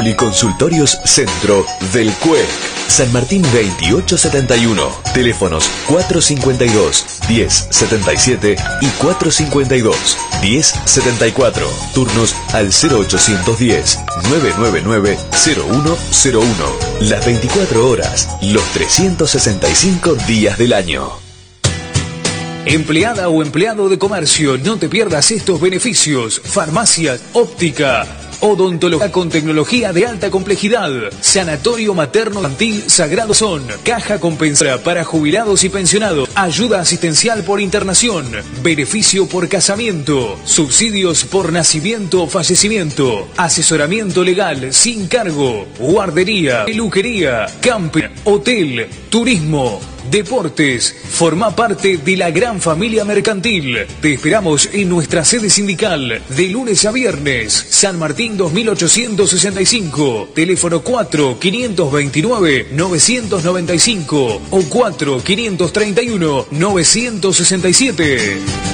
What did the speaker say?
Policonsultorios Centro del CUEC. San Martín 2871. Teléfonos 452-1077 y 452-1074. Turnos al 0810-999-0101. Las 24 horas, los 365 días del año. Empleada o empleado de comercio, no te pierdas estos beneficios. Farmacias, óptica, odontología con tecnología de alta complejidad, sanatorio materno-infantil Sagrado Son, caja compensada para jubilados y pensionados, ayuda asistencial por internación, beneficio por casamiento, subsidios por nacimiento o fallecimiento, asesoramiento legal sin cargo, guardería, peluquería, camping, hotel, turismo, deportes. Forma parte de la gran familia mercantil. Te esperamos en nuestra sede sindical de lunes a viernes. San Martín 2865. Teléfono 4-529-995 o 4-531-967.